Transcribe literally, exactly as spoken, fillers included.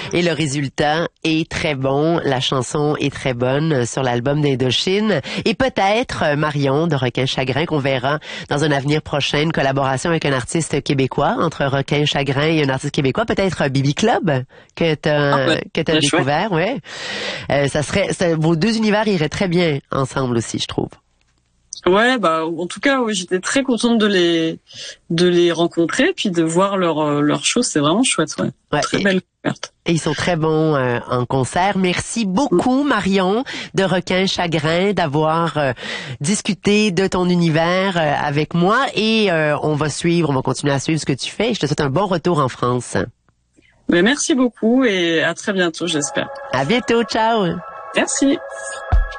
Et le résultat est très bon. La chanson est très bonne sur l'album d'Indochine. Et peut-être, Marion, de Requin Chagrin, qu'on verra dans un avenir prochain, une collaboration avec un artiste québécois, entre Requin Chagrin et un artiste québécois, peut-être Bibi Club, que t'as, ah ouais, que t'as découvert, ouais. Euh, ça serait, ça, vos deux univers iraient très bien ensemble aussi, je trouve. Ouais, bah en tout cas, oui, j'étais très contente de les de les rencontrer, puis de voir leur leur show, c'est vraiment chouette, ouais. ouais très et, belle découverte. Et ils sont très bons euh, en concert. Merci beaucoup, Marion, de Requin Chagrin, d'avoir euh, discuté de ton univers euh, avec moi. Et euh, on va suivre, on va continuer à suivre ce que tu fais. Je te souhaite un bon retour en France. Mais merci beaucoup et à très bientôt, j'espère. À bientôt, ciao. Merci.